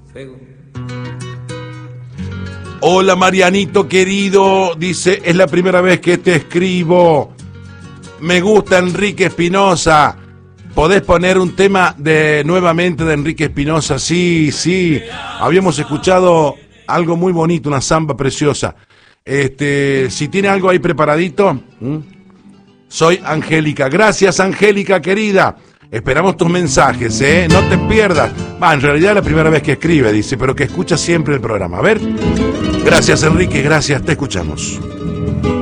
Hola Marianito querido, dice, es la primera vez que te escribo. Me gusta Enrique Espinosa. ¿Podés poner un tema nuevamente de Enrique Espinosa? Sí, habíamos escuchado algo muy bonito, una samba preciosa. Si tiene algo ahí preparadito. Soy Angélica. Gracias Angélica querida. Esperamos tus mensajes, no te pierdas. En realidad es la primera vez que escribe, dice, pero que escucha siempre el programa. A ver. Gracias Enrique, gracias, te escuchamos.